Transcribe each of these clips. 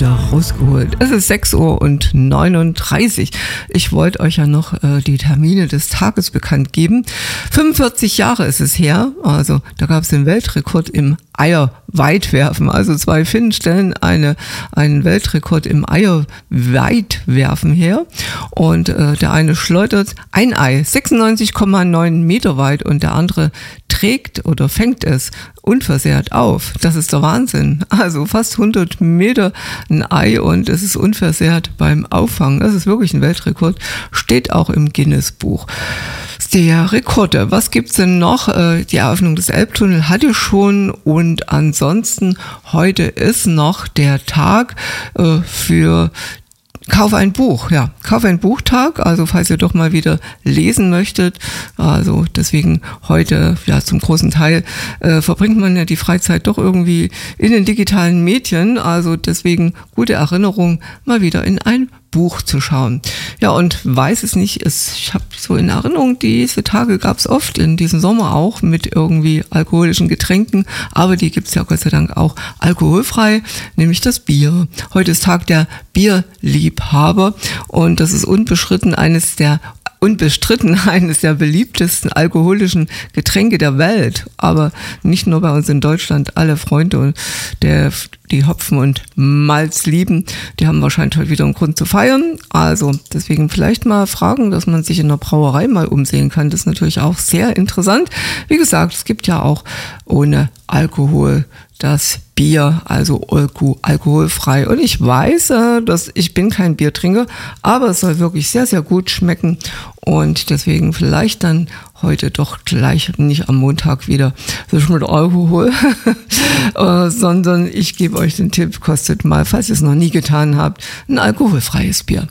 wieder rausgeholt. Es ist 6:39 Uhr. Ich wollte euch ja noch die Termine des Tages bekannt geben. 45 Jahre ist es her, also da gab es den Weltrekord im Eierweitwerfen. Also 2 Finnen stellen einen Weltrekord im Eierweitwerfen her. Und der eine schleudert ein Ei 96,9 Meter weit und der andere trägt oder fängt es unversehrt auf. Das ist der Wahnsinn. Also fast 100 Meter ein Ei und es ist unversehrt beim Auffangen. Das ist wirklich ein Weltrekord. Steht auch im Guinness-Buch der Rekorde. Was gibt's denn noch? Die Eröffnung des Elbtunnels hatte schon und ansonsten heute ist noch der Tag für Kauf ein Buch, ja, Kauf ein Buchtag, also falls ihr doch mal wieder lesen möchtet, also deswegen heute, ja, zum großen Teil verbringt man ja die Freizeit doch irgendwie in den digitalen Medien, also deswegen gute Erinnerung, mal wieder in ein Buch zu schauen. Ja, und weiß es nicht, ich habe so in Erinnerung, diese Tage gab es oft, in diesem Sommer auch, mit irgendwie alkoholischen Getränken, aber die gibt es ja Gott sei Dank auch alkoholfrei, nämlich das Bier. Heute ist Tag der Bierliebhaber und das ist unbestritten eines der beliebtesten alkoholischen Getränke der Welt. Aber nicht nur bei uns in Deutschland. Alle Freunde, die Hopfen und Malz lieben, die haben wahrscheinlich heute wieder einen Grund zu feiern. Also deswegen vielleicht mal fragen, dass man sich in der Brauerei mal umsehen kann. Das ist natürlich auch sehr interessant. Wie gesagt, es gibt ja auch ohne Alkohol das Bier, also alkoholfrei. Und ich weiß, dass ich bin kein Biertrinker, aber es soll wirklich sehr, sehr gut schmecken. Und deswegen vielleicht dann heute doch gleich nicht am Montag wieder so mit Alkohol, sondern ich gebe euch den Tipp, kostet mal, falls ihr es noch nie getan habt, ein alkoholfreies Bier.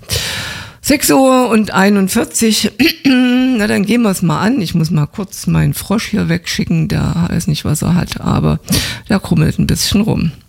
6:41 Uhr, na dann gehen wir es mal an. Ich muss mal kurz meinen Frosch hier wegschicken, der weiß nicht, was er hat, aber der krummelt ein bisschen rum.